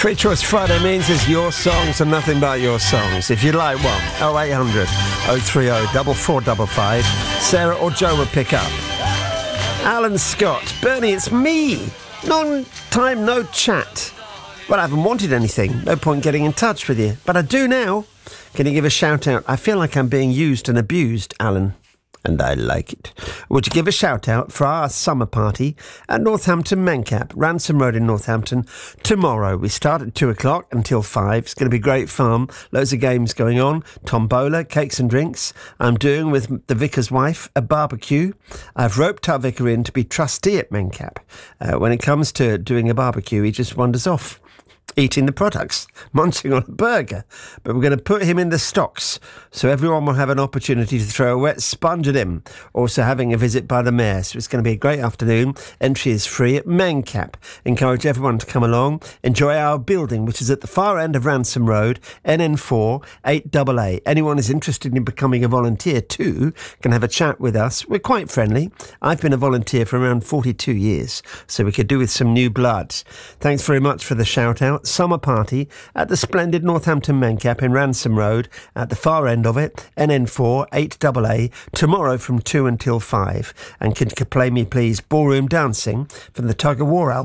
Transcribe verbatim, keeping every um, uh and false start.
Free Choice Friday means it's your songs and nothing but your songs. If you'd like one, oh eight hundred, oh three oh, four four five five. Sarah or Joe will pick up. Alan Scott. Bernie, it's me. Long time no chat. Well, I haven't wanted anything. No point getting in touch with you. But I do now. Can you give a shout out? I feel like I'm being used and abused, Alan. And I like it. Would you give a shout out for our summer party at Northampton Mencap, Ransom Road in Northampton, tomorrow? We start at two o'clock until five. It's going to be great fun. Loads of games going on. Tombola, cakes and drinks. I'm doing with the vicar's wife a barbecue. I've roped our vicar in to be trustee at Mencap. Uh, when it comes to doing a barbecue, he just wanders off, eating the products, munching on a burger. But we're going to put him in the stocks so everyone will have an opportunity to throw a wet sponge at him. Also having a visit by the mayor. So it's going to be a great afternoon. Entry is free at Mencap. Encourage everyone to come along. Enjoy our building, which is at the far end of Ransom Road, N N four eight A A. Anyone who's interested in becoming a volunteer too can have a chat with us. We're quite friendly. I've been a volunteer for around forty-two years, so we could do with some new blood. Thanks very much for the shout out. Summer party at the splendid Northampton Mencap in Ransom Road at the far end of it, N N four eight A A, tomorrow from two until five. And can you play me please Ballroom Dancing from the Tug of War album?